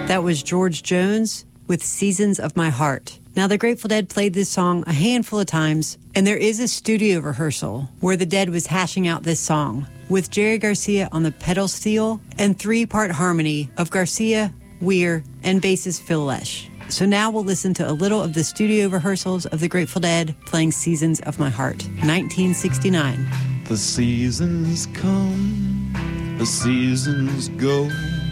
That was George Jones with Seasons of My Heart. Now, the Grateful Dead played this song a handful of times, and there is a studio rehearsal where the Dead was hashing out this song with Jerry Garcia on the pedal steel and three-part harmony of Garcia, Weir, and bassist Phil Lesh. So now we'll listen to a little of the studio rehearsals of the Grateful Dead playing Seasons of My Heart, 1969. The seasons come, the seasons go.